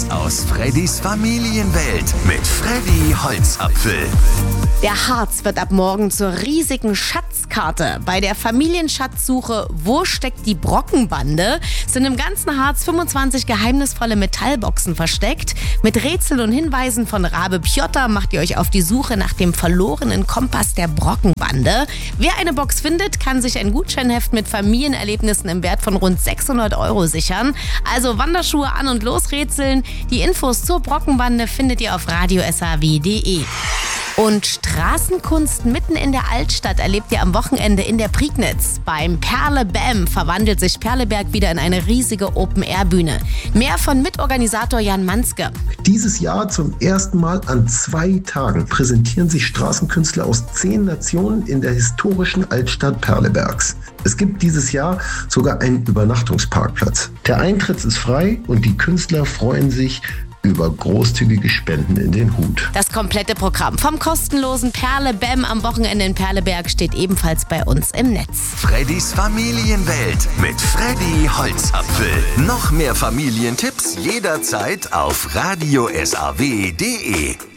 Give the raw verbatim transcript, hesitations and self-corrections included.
Tipps aus Freddys Familienwelt mit Freddy Holzapfel. Der Harz wird ab morgen zur riesigen Schatzkarte. Bei der Familienschatzsuche Wo steckt die Brockenbande sind im ganzen Harz fünfundzwanzig geheimnisvolle Metallboxen versteckt. Mit Rätseln und Hinweisen von Rabe Pjotta macht ihr euch auf die Suche nach dem verlorenen Kompass der Brockenbande. Wer eine Box findet, kann sich ein Gutscheinheft mit Familienerlebnissen im Wert von rund sechshundert Euro sichern. Also Wanderschuhe an und los rätseln. Die Infos zur Brockenbande findet ihr auf radio s h w punkt d e. Und Straßenkunst mitten in der Altstadt erlebt ihr am Wochenende in der Prignitz. Beim Perle Bam verwandelt sich Perleberg wieder in eine riesige Open-Air-Bühne. Mehr von Mitorganisator Jan Manske. Dieses Jahr zum ersten Mal an zwei Tagen präsentieren sich Straßenkünstler aus zehn Nationen in der historischen Altstadt Perlebergs. Es gibt dieses Jahr sogar einen Übernachtungsparkplatz. Der Eintritt ist frei und die Künstler freuen sich über großzügige Spenden in den Hut. Das komplette Programm vom kostenlosen Perle Bam am Wochenende in Perleberg steht ebenfalls bei uns im Netz. Freddys Familienwelt mit Freddy Holzapfel. Noch mehr Familientipps jederzeit auf radio s h w punkt d e.